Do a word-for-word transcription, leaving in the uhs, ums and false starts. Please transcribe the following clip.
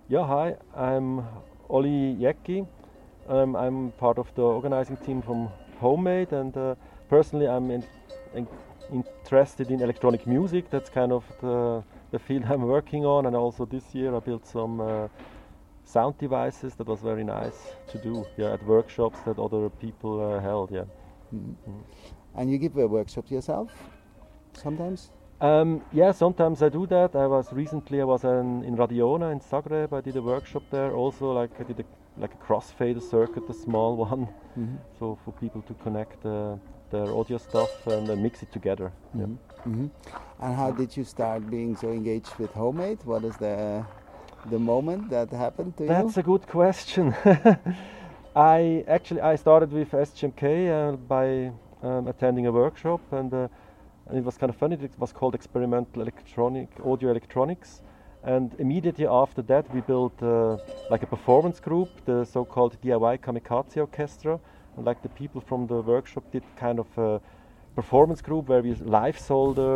Yeah, hi, I'm Olli Jäcki. Um, I'm part of the organizing team from Homemade, and uh, personally I'm in, in, interested in electronic music. That's kind of the, the field I'm working on, and also this year I built some uh, sound devices that was very nice to do, yeah, at workshops that other people uh, held, yeah. Mm. Mm. And you give a workshop yourself sometimes? Um, yeah, sometimes I do that. I was recently I was in, in Radiona in Zagreb. I did a workshop there. Also, like I did a, like a crossfader circuit, a small one, Mm-hmm. so for people to connect uh, their audio stuff and uh, mix it together. Mm-hmm. Yeah. Mm-hmm. And how did you start being so engaged with Homemade? What is the the moment that happened to That's you? a good question. I actually I started with S G M K uh, by um, attending a workshop, and, uh, and it was kind of funny. It was called Experimental Electronic Audio Electronics, and immediately after that we built uh, like a performance group, the so-called D I Y Kamikaze Orchestra, and like the people from the workshop did kind of a performance group where we live solder